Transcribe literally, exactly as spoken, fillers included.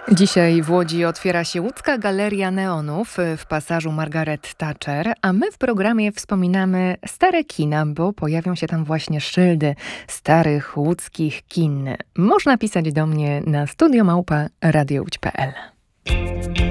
Dzisiaj w Łodzi otwiera się Łódzka Galeria Neonów w pasażu Margaret Thatcher, a my w programie wspominamy stare kina, bo pojawią się tam właśnie szyldy starych łódzkich kin. Można pisać do mnie na studio małpa radio łódź kropka pe el.